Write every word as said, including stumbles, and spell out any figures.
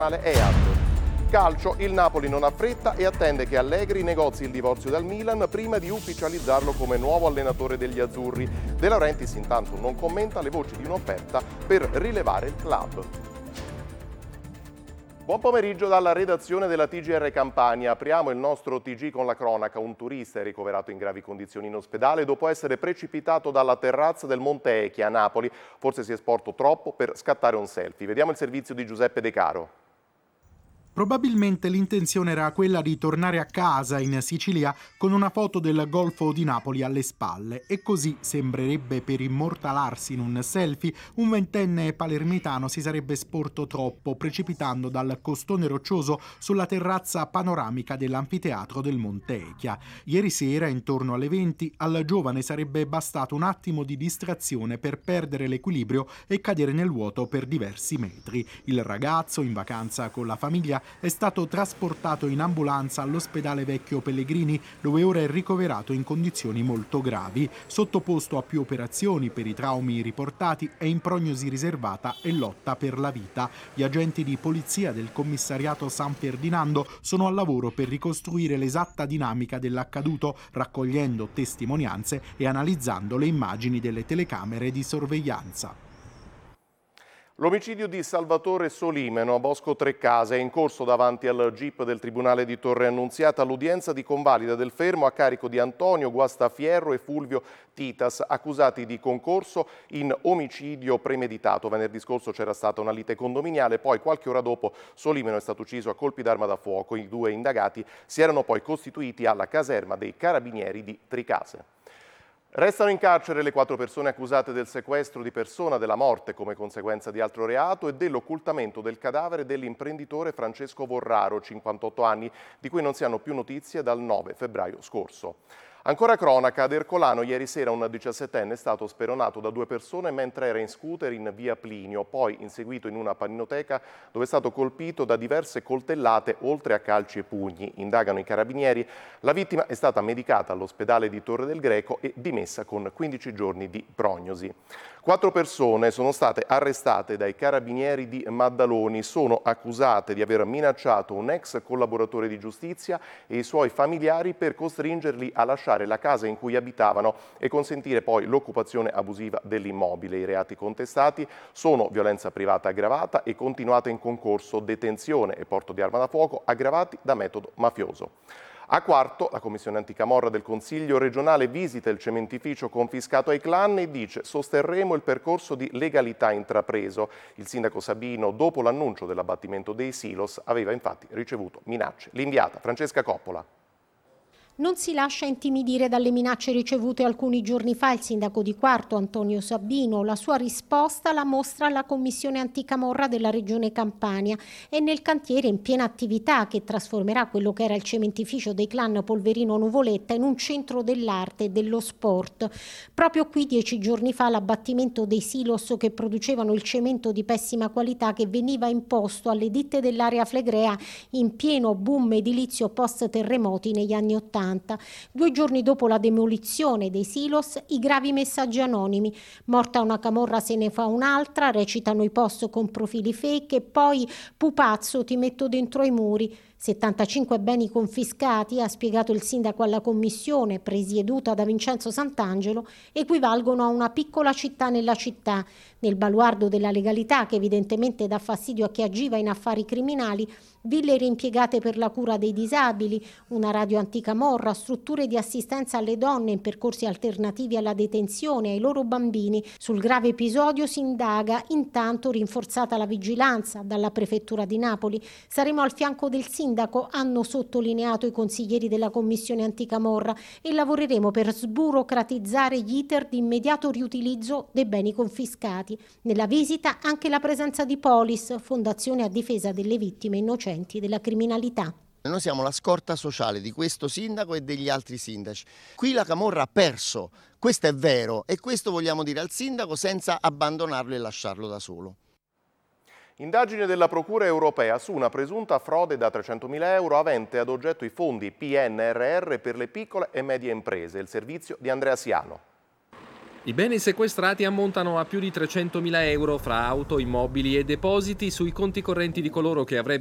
Ead. Calcio, il Napoli non ha fretta e attende che Allegri negozi il divorzio dal Milan prima di ufficializzarlo come nuovo allenatore degli azzurri. De Laurentiis intanto non commenta le voci di un'offerta per rilevare il club. Buon pomeriggio dalla redazione della T G R Campania. Apriamo il nostro T G con la cronaca. Un turista è ricoverato in gravi condizioni in ospedale dopo essere precipitato dalla terrazza del Monte Echia a Napoli. Forse si è sporto troppo per scattare un selfie. Vediamo il servizio di Giuseppe De Caro. Probabilmente l'intenzione era quella di tornare a casa in Sicilia con una foto del Golfo di Napoli alle spalle e così sembrerebbe per immortalarsi in un selfie un ventenne palermitano si sarebbe sporto troppo precipitando dal costone roccioso sulla terrazza panoramica dell'anfiteatro del Monte Echia. Ieri sera intorno alle venti al giovane sarebbe bastato un attimo di distrazione per perdere l'equilibrio e cadere nel vuoto per diversi metri. Il ragazzo in vacanza con la famiglia è stato trasportato in ambulanza all'ospedale Vecchio Pellegrini, dove ora è ricoverato in condizioni molto gravi. Sottoposto a più operazioni per i traumi riportati, è in prognosi riservata e lotta per la vita. Gli agenti di polizia del commissariato San Ferdinando sono al lavoro per ricostruire l'esatta dinamica dell'accaduto, raccogliendo testimonianze e analizzando le immagini delle telecamere di sorveglianza. L'omicidio di Salvatore Solimeno a Bosco Trecase è in corso davanti al G I P del Tribunale di Torre Annunziata l'udienza di convalida del fermo a carico di Antonio Guastafierro e Fulvio Titas, accusati di concorso in omicidio premeditato. Venerdì scorso c'era stata una lite condominiale, poi qualche ora dopo Solimeno è stato ucciso a colpi d'arma da fuoco. I due indagati si erano poi costituiti alla caserma dei Carabinieri di Tricase. Restano in carcere le quattro persone accusate del sequestro di persona, della morte come conseguenza di altro reato e dell'occultamento del cadavere dell'imprenditore Francesco Vorraro, cinquantotto anni, di cui non si hanno più notizie dal nove febbraio scorso. Ancora cronaca, ad Ercolano ieri sera un diciassettenne è stato speronato da due persone mentre era in scooter in via Plinio, poi inseguito in una paninoteca dove è stato colpito da diverse coltellate oltre a calci e pugni. Indagano i carabinieri. La vittima è stata medicata all'ospedale di Torre del Greco e dimessa con quindici giorni di prognosi. Quattro persone sono state arrestate dai carabinieri di Maddaloni, sono accusate di aver minacciato un ex collaboratore di giustizia e i suoi familiari per costringerli a lasciare la casa in cui abitavano e consentire poi l'occupazione abusiva dell'immobile. I reati contestati sono violenza privata aggravata e continuata in concorso, detenzione e porto di arma da fuoco aggravati da metodo mafioso. A Quarto, la Commissione Anticamorra del Consiglio regionale visita il cementificio confiscato ai clan e dice: sosterremo il percorso di legalità intrapreso. Il sindaco Sabino, dopo l'annuncio dell'abbattimento dei silos, aveva infatti ricevuto minacce. L'inviata Francesca Coppola. Non si lascia intimidire dalle minacce ricevute alcuni giorni fa il sindaco di Quarto, Antonio Sabino. La sua risposta la mostra alla Commissione Anticamorra della Regione Campania e nel cantiere in piena attività che trasformerà quello che era il cementificio dei clan Polverino Nuvoletta in un centro dell'arte e dello sport. Proprio qui dieci giorni fa l'abbattimento dei silos che producevano il cemento di pessima qualità che veniva imposto alle ditte dell'area flegrea in pieno boom edilizio post-terremoti negli anni Ottanta. Due giorni dopo la demolizione dei silos, i gravi messaggi anonimi. Morta una camorra se ne fa un'altra, recitano i post con profili fake e poi pupazzo ti metto dentro i muri. settantacinque beni confiscati, ha spiegato il sindaco alla commissione presieduta da Vincenzo Sant'Angelo, equivalgono a una piccola città nella città. Nel baluardo della legalità, che evidentemente dà fastidio a chi agiva in affari criminali, ville riempiegate per la cura dei disabili, una radio anticamorra, strutture di assistenza alle donne in percorsi alternativi alla detenzione, ai loro bambini. Sul grave episodio si indaga, intanto rinforzata la vigilanza dalla prefettura di Napoli. Saremo al fianco del sindaco, hanno sottolineato i consiglieri della commissione anticamorra, e lavoreremo per sburocratizzare gli iter di immediato riutilizzo dei beni confiscati. Nella visita anche la presenza di Polis, fondazione a difesa delle vittime innocenti della criminalità. Noi siamo la scorta sociale di questo sindaco e degli altri sindaci. Qui la camorra ha perso, questo è vero, e questo vogliamo dire al sindaco senza abbandonarlo e lasciarlo da solo. Indagine della Procura europea su una presunta frode da trecentomila euro avente ad oggetto i fondi P N R R per le piccole e medie imprese, il servizio di Andrea Siano. I beni sequestrati ammontano a più di trecentomila euro fra auto, immobili e depositi sui conti correnti di coloro che avrebbero